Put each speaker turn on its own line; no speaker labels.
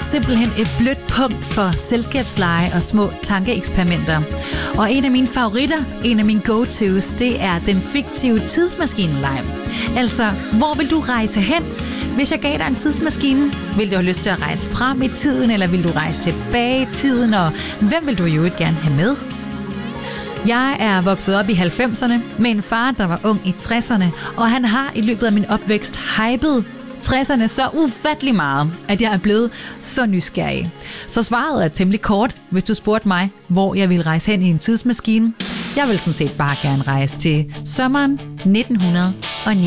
simpelthen et blødt punkt for selskabsleje og små tankeeksperimenter. Og en af mine favoritter, en af mine go-tos, det er den fiktive tidsmaskineleje. Altså, hvor vil du rejse hen? Hvis jeg gav dig en tidsmaskine, vil du have lyst til at rejse frem i tiden, eller vil du rejse tilbage i tiden, og hvem vil du jo ikke gerne have med? Jeg er vokset op i 90'erne med en far, der var ung i 60'erne, og han har i løbet af min opvækst hypet 60'erne så ufattelig meget, at jeg er blevet så nysgerrig. Så svaret er temmelig kort, hvis du spurgte mig, hvor jeg ville rejse hen i en tidsmaskine. Jeg vil sådan set bare gerne rejse til sommeren 1909.